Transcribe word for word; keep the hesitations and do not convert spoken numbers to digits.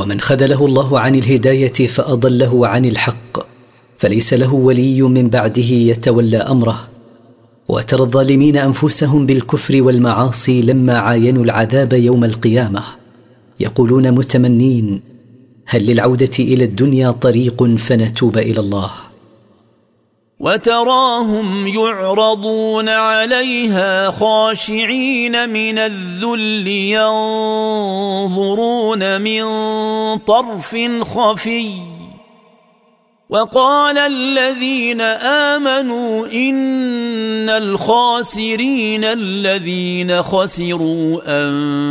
ومن خذله الله عن الهداية فأضله عن الحق فليس له ولي من بعده يتولى أمره. وترى الظالمين أنفسهم بالكفر والمعاصي لما عاينوا العذاب يوم القيامة يقولون متمنين هل للعودة إلى الدنيا طريق فنتوب إلى الله. وتراهم يعرضون عليها خاشعين من الذل ينظرون من طرف خفي وقال الذين آمنوا إن الخاسرين الذين خسروا أنفسهم